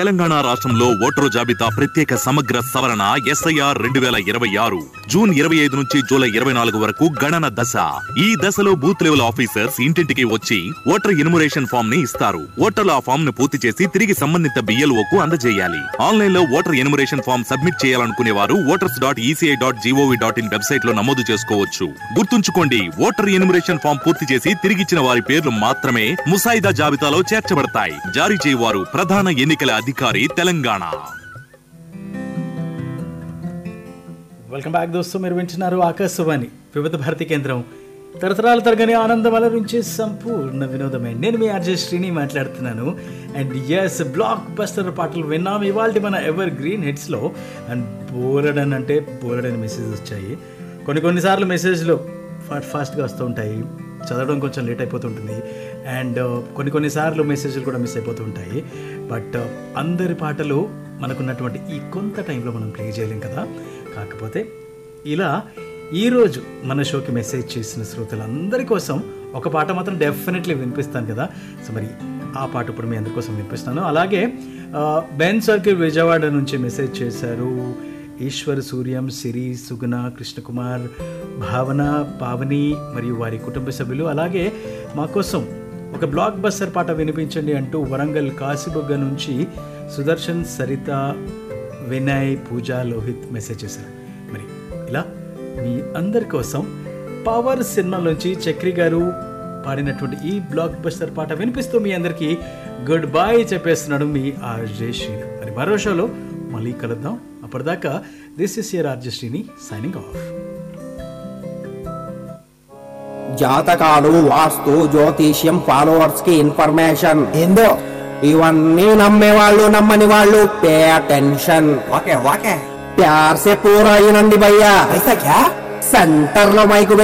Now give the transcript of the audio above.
తెలంగాణ రాష్ట్రంలో ఓటరు జాబితా ప్రత్యేక సమగ్ర సవరణ SIR 2026 జూన్ 25 నుంచి జూలై 24 వరకు గణన దశ. ఈ దశలో బూత్ లెవెల్ ఆఫీసర్స్ ఇంటింటికి వచ్చి ఓటర్ ఎన్యుమరేషన్ ఫామ్ ని ఇస్తారు. ఓటర్లు ఆ ఫామ్ ను పూర్తి చేసి తిరిగి సంబంధిత BLOకు అందజేయాలి. ఆన్లైన్ లో ఓటర్ ఎన్యుమరేషన్ ఫామ్ సబ్మిట్ చేయాలనుకునే వారు voters.eci.gov.in వెబ్సైట్ లో నమోదు చేసుకోవచ్చు. గుర్తుంచుకోండి, ఓటర్ ఎన్యుమరేషన్ ఫామ్ పూర్తి చేసి తిరిగిచ్చిన వారి పేర్లు మాత్రమే ముసాయిదా జాబితాలో చేర్చబడతాయి. జారీ చేయవారు ప్రధాన ఎన్నికల అధికారి తెలంగాణ. వెల్కమ్ బ్యాక్ దోస్తు. మీరు వింటున్నారు ఆకాశవాణి వివిధ భారతి కేంద్రం. తరతరాల తరగని ఆనందం అలరించే సంపూర్ణ వినోదమే. నేను మీ ఆర్జే శ్రీని మాట్లాడుతున్నాను. అండ్ ఎస్, బ్లాక్ బస్టర్ పాటలు విన్నాం ఇవాళ మన ఎవర్ గ్రీన్ హిట్స్లో. అండ్ బోలెడని మెసేజ్ వచ్చాయి. కొన్నిసార్లు మెసేజ్లు ఫాస్ట్గా వస్తూ ఉంటాయి, చదవడం కొంచెం లేట్ అయిపోతుంటుంది. అండ్ కొన్నిసార్లు మెసేజ్లు కూడా మిస్ అయిపోతూ ఉంటాయి. బట్ అందరి పాటలు మనకున్నటువంటి ఈ కొంత టైంలో మనం ప్లే చేయలేం కదా. కాకపోతే ఇలా ఈరోజు మన షోకి మెసేజ్ చేసిన శ్రోతలందరి కోసం ఒక పాట మాత్రం డెఫినెట్లీ వినిపిస్తాను కదా. సో మరి ఆ పాట ఇప్పుడు మీ అందరి కోసం వినిపిస్తాను. అలాగే బెన్ సర్కిల్ విజయవాడ నుంచి మెసేజ్ చేశారు ఈశ్వర్, సూర్యం, సిరి, సుగుణ, కృష్ణకుమార్, భావన, పావని మరియు వారి కుటుంబ సభ్యులు. అలాగే మా కోసం ఒక బ్లాక్ బస్టర్ పాట వినిపించండి అంటూ వరంగల్ కాశీబుగ్గ నుంచి సుదర్శన్, సరిత, వినయ్, పూజ, లోహిత్ మెసేజ్ చేశారు. మరి ఇలా మీ అందరి కోసం పవర్ సినిమాలోంచి చక్రి గారు పాడినటువంటి ఈ బ్లాక్ బస్టర్ పాట వినిపిస్తూ మీ అందరికీ గుడ్ బై చెప్పేస్తున్నాడు మీ ఆర్జే శ్రీని. మరి మరో షోలో మళ్ళీ కలుద్దాం. అప్పటిదాకా this is your RJ Srini signing off. జాతకాలు, వాస్తు, జ్యోతిష్యం, ఫాలోవర్స్ కి ఇన్ఫర్మేషన్ ఏందో ఇవన్నీ నమ్మేవాళ్ళు నమ్మని వాళ్ళు పే అటెన్షన్. ఓకే ఓకే, ప్యార్ సే పూరా అయినండి భయ్యా. సెంటర్ లో మైకు